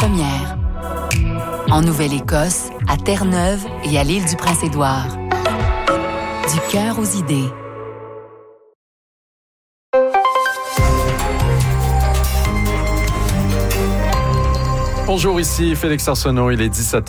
première. En Nouvelle-Écosse, à Terre-Neuve et à l'île du Prince-Édouard. Du cœur aux idées. Bonjour, ici Félix Arsenault. Il est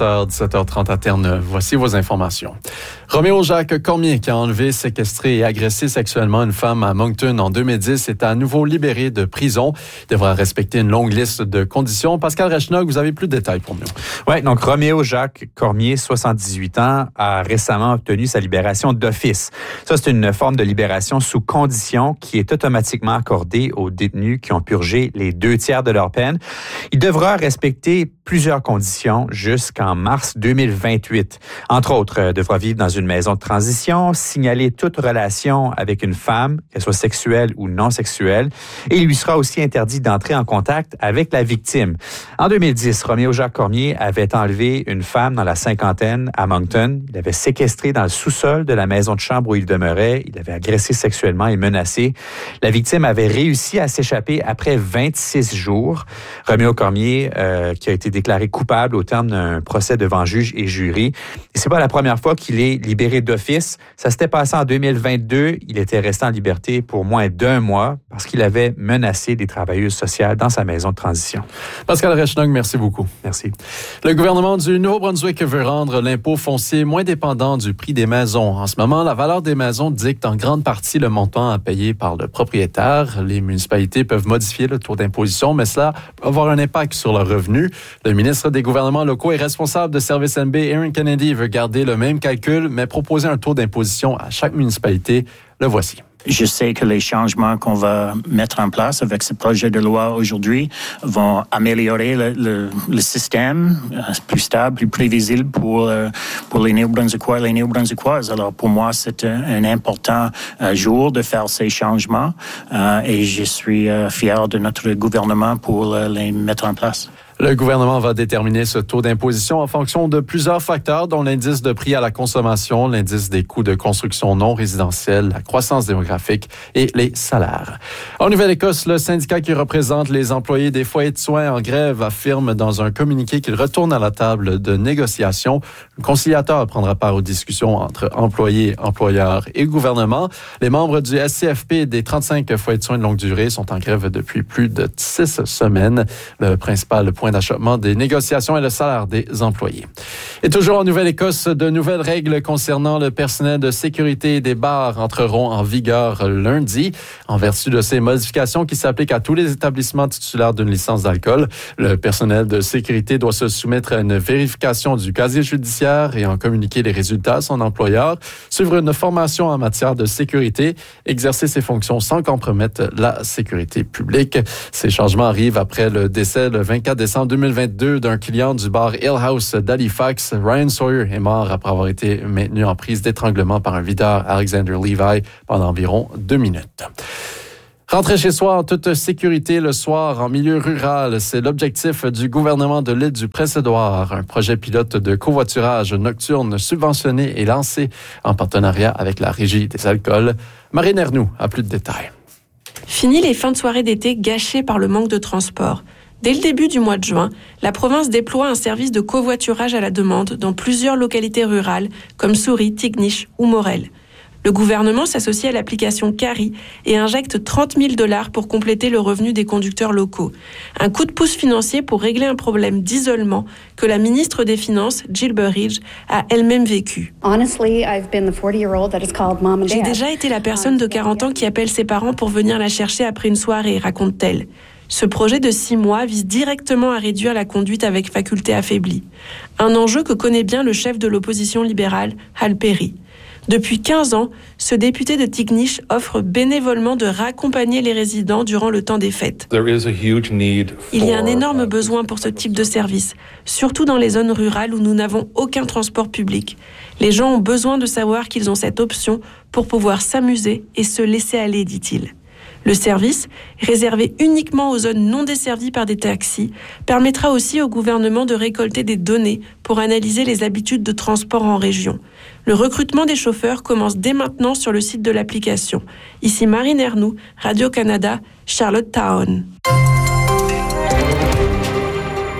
17h30 à Terre-Neuve. Voici vos informations. Roméo Jacques Cormier, qui a enlevé, séquestré et agressé sexuellement une femme à Moncton en 2010, est à nouveau libéré de prison. Il devra respecter une longue liste de conditions. Pascal Rechnog, vous avez plus de détails pour nous. Oui, donc Roméo Jacques Cormier, 78 ans, a récemment obtenu sa libération d'office. Ça, c'est une forme de libération sous condition qui est automatiquement accordée aux détenus qui ont purgé les 2/3 de leur peine. Il devra respecter plusieurs conditions jusqu'en mars 2028. Entre autres, devra vivre dans une maison de transition, signaler toute relation avec une femme, qu'elle soit sexuelle ou non sexuelle, et il lui sera aussi interdit d'entrer en contact avec la victime. En 2010, Roméo Jacques Cormier avait enlevé une femme dans la cinquantaine à Moncton. Il avait séquestré dans le sous-sol de la maison de chambre où il demeurait. Il avait agressé sexuellement et menacé. La victime avait réussi à s'échapper après 26 jours. Roméo Cormier, qui a été déclaré coupable au terme d'un procès devant juge et jury. Et c'est pas la première fois qu'il est libéré d'office. Ça s'était passé en 2022. Il était resté en liberté pour moins d'1 mois parce qu'il avait menacé des travailleuses sociales dans sa maison de transition. Pascal Rechnog, merci beaucoup. Merci. Le gouvernement du Nouveau-Brunswick veut rendre l'impôt foncier moins dépendant du prix des maisons. En ce moment, la valeur des maisons dicte en grande partie le montant à payer par le propriétaire. Les municipalités peuvent modifier le taux d'imposition, mais cela peut avoir un impact sur le revenu. Le ministre des gouvernements locaux et responsable de Service NB, Aaron Kennedy, veut garder le même calcul, mais proposer un taux d'imposition à chaque municipalité. Le voici. Je sais que les changements qu'on va mettre en place avec ce projet de loi aujourd'hui vont améliorer le système plus stable, plus prévisible pour les Néo-Brunswickois et les Néo-Brunswickoises. Alors pour moi, c'est un important jour de faire ces changements et je suis fier de notre gouvernement pour les mettre en place. Le gouvernement va déterminer ce taux d'imposition en fonction de plusieurs facteurs, dont l'indice de prix à la consommation, l'indice des coûts de construction non résidentielle, la croissance démographique et les salaires. En Nouvelle-Écosse, le syndicat qui représente les employés des foyers de soins en grève affirme dans un communiqué qu'il retourne à la table de négociation. Le conciliateur prendra part aux discussions entre employés, employeurs et gouvernement. Les membres du SCFP et des 35 foyers de soins de longue durée sont en grève depuis plus de 6 semaines. Le principal point d'achoppement des négociations et le salaire des employés. Et toujours en Nouvelle-Écosse, de nouvelles règles concernant le personnel de sécurité des bars entreront en vigueur lundi. En vertu de ces modifications qui s'appliquent à tous les établissements titulaires d'une licence d'alcool, le personnel de sécurité doit se soumettre à une vérification du casier judiciaire et en communiquer les résultats à son employeur, suivre une formation en matière de sécurité, exercer ses fonctions sans compromettre la sécurité publique. Ces changements arrivent après le décès le 24 décembre 2022 d'un client du bar Hill House d'Halifax. Ryan Sawyer est mort après avoir été maintenu en prise d'étranglement par un videur, Alexander Levi, pendant environ 2 minutes. Rentrer chez soi en toute sécurité le soir en milieu rural, c'est l'objectif du gouvernement de l'île du Prince-Édouard. Un projet pilote de covoiturage nocturne subventionné et lancé en partenariat avec la Régie des alcools. Marine Ernoux a plus de détails. Fini les fins de soirée d'été gâchées par le manque de transport. Dès le début du mois de juin, la province déploie un service de covoiturage à la demande dans plusieurs localités rurales comme Souris, Tignish ou Morel. Le gouvernement s'associe à l'application Carry et injecte 30 000 $ pour compléter le revenu des conducteurs locaux. Un coup de pouce financier pour régler un problème d'isolement que la ministre des Finances, Jill Burridge, a elle-même vécu. J'ai déjà été la personne de 40 ans qui appelle ses parents pour venir la chercher après une soirée, raconte-t-elle. Ce projet de 6 mois vise directement à réduire la conduite avec faculté affaiblie. Un enjeu que connaît bien le chef de l'opposition libérale, Hal Perry. Depuis 15 ans, ce député de Tignish offre bénévolement de raccompagner les résidents durant le temps des fêtes. Il y a un énorme besoin pour ce type de service, surtout dans les zones rurales où nous n'avons aucun transport public. Les gens ont besoin de savoir qu'ils ont cette option pour pouvoir s'amuser et se laisser aller, dit-il. Le service, réservé uniquement aux zones non desservies par des taxis, permettra aussi au gouvernement de récolter des données pour analyser les habitudes de transport en région. Le recrutement des chauffeurs commence dès maintenant sur le site de l'application. Ici Marine Ernoux, Radio-Canada, Charlottetown.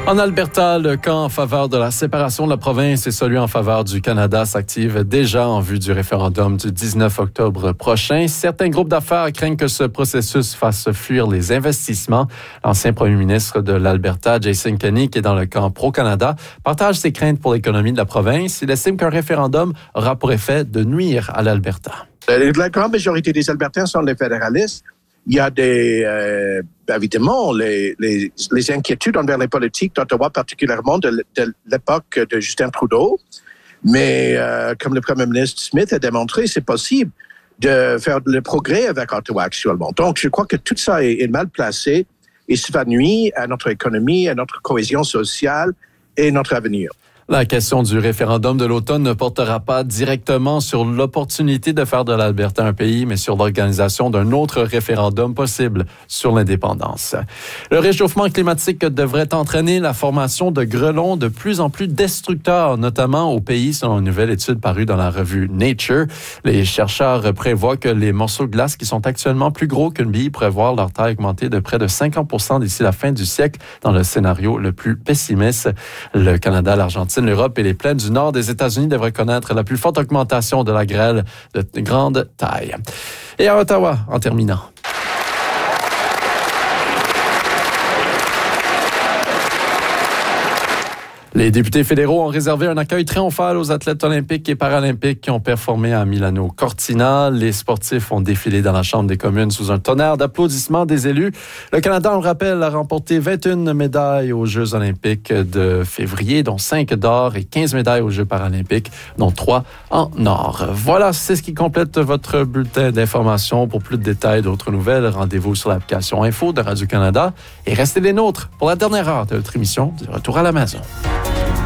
En Alberta, le camp en faveur de la séparation de la province et celui en faveur du Canada s'activent déjà en vue du référendum du 19 octobre prochain. Certains groupes d'affaires craignent que ce processus fasse fuir les investissements. L'ancien premier ministre de l'Alberta, Jason Kenney, qui est dans le camp pro-Canada, partage ses craintes pour l'économie de la province. Il estime qu'un référendum aura pour effet de nuire à l'Alberta. La grande majorité des Albertains sont des fédéralistes. Il y a évidemment les inquiétudes envers les politiques d'Ottawa, particulièrement de l'époque de Justin Trudeau. Mais comme le premier ministre Smith a démontré, c'est possible de faire le progrès avec Ottawa actuellement. Donc, je crois que tout ça est mal placé et ça va nuire à notre économie, à notre cohésion sociale et notre avenir. La question du référendum de l'automne ne portera pas directement sur l'opportunité de faire de l'Alberta un pays, mais sur l'organisation d'un autre référendum possible sur l'indépendance. Le réchauffement climatique devrait entraîner la formation de grêlons de plus en plus destructeurs, notamment au pays, selon une nouvelle étude parue dans la revue Nature. Les chercheurs prévoient que les morceaux de glace qui sont actuellement plus gros qu'une bille pourraient voir leur taille augmenter de près de 50% d'ici la fin du siècle, dans le scénario le plus pessimiste. Le Canada, l'Argentine, l'Europe et les plaines du nord des États-Unis devraient connaître la plus forte augmentation de la grêle de grande taille. Et à Ottawa, en terminant. Les députés fédéraux ont réservé un accueil triomphal aux athlètes olympiques et paralympiques qui ont performé à Milano Cortina. Les sportifs ont défilé dans la Chambre des communes sous un tonnerre d'applaudissements des élus. Le Canada, on le rappelle, a remporté 21 médailles aux Jeux olympiques de février, dont 5 d'or et 15 médailles aux Jeux paralympiques, dont 3 en or. Voilà, c'est ce qui complète votre bulletin d'information. Pour plus de détails, d'autres nouvelles, rendez-vous sur l'application Info de Radio-Canada et restez les nôtres pour la dernière heure de notre émission du Retour à la maison.